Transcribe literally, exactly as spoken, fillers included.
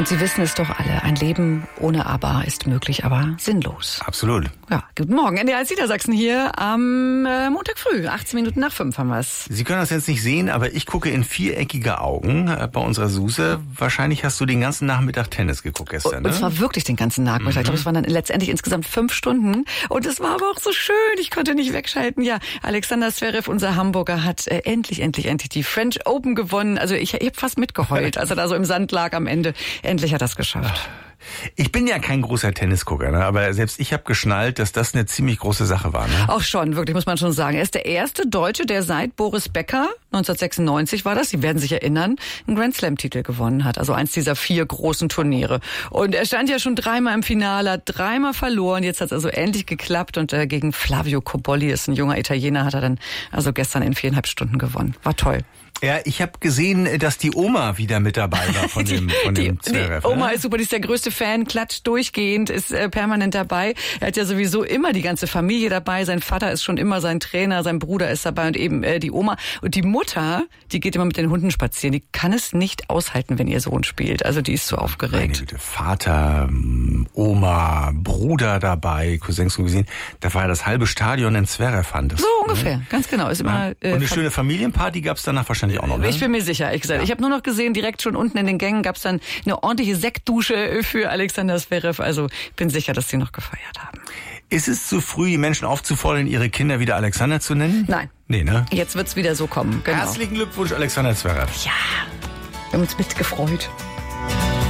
Und Sie wissen es doch alle, ein Leben ohne Aber ist möglich, aber sinnlos. Absolut. Ja, guten Morgen, N D R eins Niedersachsen hier am äh, Montag früh, achtzehn Minuten nach fünf haben wir es. Sie können das jetzt nicht sehen, aber ich gucke in viereckige Augen äh, bei unserer Suse. Wahrscheinlich hast du den ganzen Nachmittag Tennis geguckt gestern, Und, ne? und zwar wirklich den ganzen Nachmittag. Mhm. Ich glaube, es waren dann letztendlich insgesamt fünf Stunden. Und es war aber auch so schön, ich konnte nicht wegschalten. Ja, Alexander Zverev, unser Hamburger, hat äh, endlich, endlich, endlich die French Open gewonnen. Also ich, ich habe fast mitgeheult, als er da so im Sand lag am Ende. Endlich hat er es geschafft. Ich bin ja kein großer Tennisgucker, ne? Aber selbst ich habe geschnallt, dass das eine ziemlich große Sache war. Ne? Auch schon, wirklich, muss man schon sagen. Er ist der erste Deutsche, der seit Boris Becker, neunzehnhundertsechsundneunzig war das, Sie werden sich erinnern, einen Grand Slam-Titel gewonnen hat. Also eins dieser vier großen Turniere. Und er stand ja schon dreimal im Finale, hat dreimal verloren. Jetzt hat es also endlich geklappt. Und äh, gegen Flavio Cobolli, ist ein junger Italiener, hat er dann also gestern in viereinhalb Stunden gewonnen. War toll. Ja, ich habe gesehen, dass die Oma wieder mit dabei war von dem von die, dem Zverev. Die Oma ist super, die ist der größte Fan, klatscht durchgehend, ist äh, permanent dabei. Er hat ja sowieso immer die ganze Familie dabei. Sein Vater ist schon immer sein Trainer, sein Bruder ist dabei und eben äh, die Oma. Und die Mutter, die geht immer mit den Hunden spazieren. Die kann es nicht aushalten, wenn ihr Sohn spielt. Also die ist so aufgeregt. Meine Güte, Vater, Oma, Bruder dabei, Cousins und Cousinen. Da war ja das halbe Stadion in Zverev. So ungefähr, ne? Ganz genau. Ist immer, äh, und eine schöne Familienparty gab's danach wahrscheinlich auch noch, ne? Ich bin mir sicher, ehrlich gesagt. Ja. Ich habe nur noch gesehen, direkt schon unten in den Gängen gab's dann eine ordentliche Sektdusche für Alexander Zverev. Also bin sicher, dass sie noch gefeiert haben. Ist es zu früh, die Menschen aufzufordern, ihre Kinder wieder Alexander zu nennen? Nein. Nee, ne? Jetzt wird's wieder so kommen. Genau. Herzlichen Glückwunsch, Alexander Zverev. Ja, wir haben uns mitgefreut.